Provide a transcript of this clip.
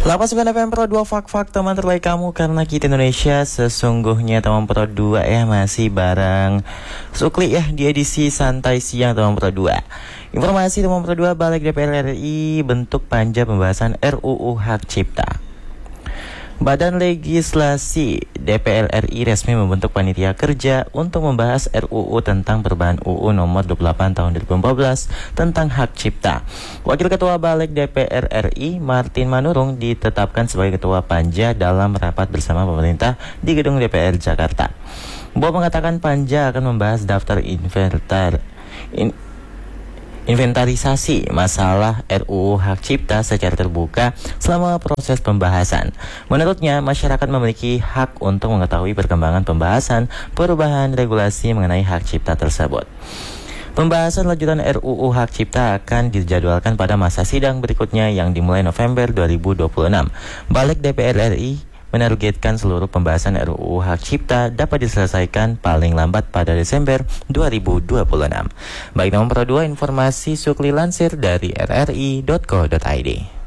Lapas 9 FM Pro 2 Fak teman terbaik kamu karena kita Indonesia sesungguhnya teman Pro 2 ya masih bareng Sukli ya di edisi santai siang teman Pro 2. Informasi teman Pro 2 balik DPR RI bentuk panja pembahasan RUU Hak Cipta. Badan Legislasi DPR RI resmi membentuk panitia kerja untuk membahas RUU tentang perubahan UU nomor 28 tahun 2014 tentang hak cipta. Wakil Ketua Balik DPR RI Martin Manurung ditetapkan sebagai Ketua Panja dalam rapat bersama pemerintah di Gedung DPR Jakarta. Bob mengatakan Panja akan membahas daftar inventarisasi masalah RUU Hak Cipta secara terbuka selama proses pembahasan. Menurutnya, masyarakat memiliki hak untuk mengetahui perkembangan pembahasan perubahan regulasi mengenai hak cipta tersebut. Pembahasan lanjutan RUU Hak Cipta akan dijadwalkan pada masa sidang berikutnya yang dimulai November 2026. Balik DPR RI menargetkan seluruh pembahasan RUU Hak Cipta dapat diselesaikan paling lambat pada Desember 2026. Baik teman Pro 2, informasi Sukli lansir dari rri.co.id.